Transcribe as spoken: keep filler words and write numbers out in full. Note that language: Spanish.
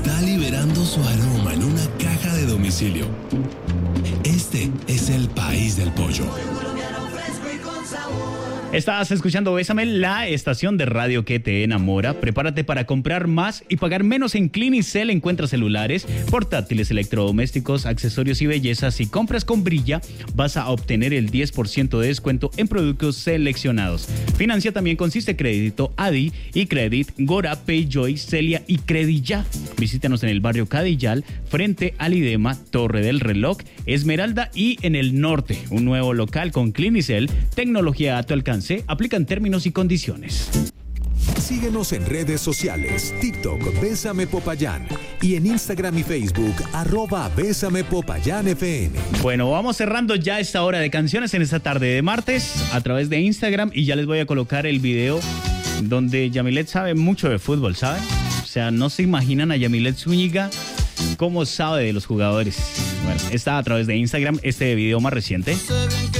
está liberando su aroma en una caja de domicilio. Este es el país del pollo. Estás escuchando Bésame, la estación de radio que te enamora. Prepárate para comprar más y pagar menos en Clinicel. Encuentra celulares, portátiles, electrodomésticos, accesorios y belleza. Si compras con Brilla, vas a obtener el diez por ciento de descuento en productos seleccionados. Financia también consiste crédito Adi y Credit, Gora, Payjoy, Celia y Credilla. Visítanos en el barrio Cadillal, frente al IDEMA, Torre del Reloj, Esmeralda y en el norte. Un nuevo local con Clinicel, tecnología a tu alcance. Aplican términos y condiciones. Síguenos en redes sociales, TikTok, Bésame Popayán, y en Instagram y Facebook, arroba Bésame Popayán F M. Bueno, vamos cerrando ya esta hora de canciones en esta tarde de martes a través de Instagram, y ya les voy a colocar el video donde Yamilet sabe mucho de fútbol, ¿saben? O sea, no se imaginan a Yamilet Zúñiga cómo sabe de los jugadores. Bueno, está a través de Instagram este video más reciente.